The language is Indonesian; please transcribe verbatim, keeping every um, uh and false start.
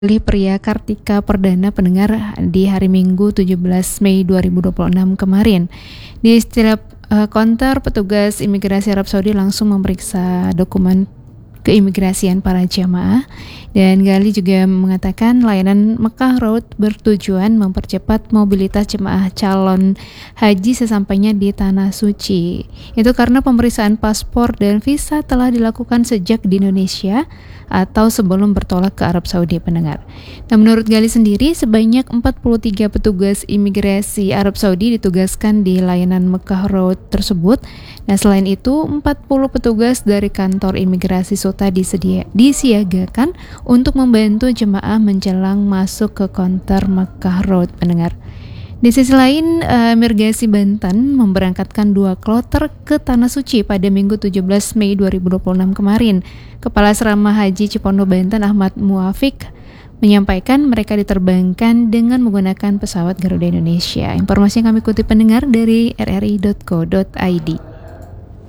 Pilih pria Kartika Perdana pendengar di hari Minggu tujuh belas Mei dua ribu dua puluh enam kemarin. Di setiap uh, konter, petugas imigrasi Arab Saudi langsung memeriksa dokumen keimigrasian para jamaah, dan Gali juga mengatakan layanan Mekah Road bertujuan mempercepat mobilitas jemaah calon haji sesampainya di Tanah Suci. Itu karena pemeriksaan paspor dan visa telah dilakukan sejak di Indonesia atau sebelum bertolak ke Arab Saudi, pendengar. Nah, menurut Gali sendiri, sebanyak empat puluh tiga petugas imigrasi Arab Saudi ditugaskan di layanan Mekah Road tersebut. Nah, selain itu, empat puluh petugas dari kantor imigrasi Sota disedia, disiagakan untuk membantu jemaah menjelang masuk ke konter Mekah Road, pendengar. Di sisi lain, uh, Imigrasi Banten memberangkatkan dua kloter ke Tanah Suci pada Minggu tujuh belas Mei dua ribu dua puluh enam kemarin. Kepala Asrama Haji Cipondo Banten Ahmad Muafik menyampaikan mereka diterbangkan dengan menggunakan pesawat Garuda Indonesia. Informasi yang kami kutip pendengar dari r r i dot co dot i d.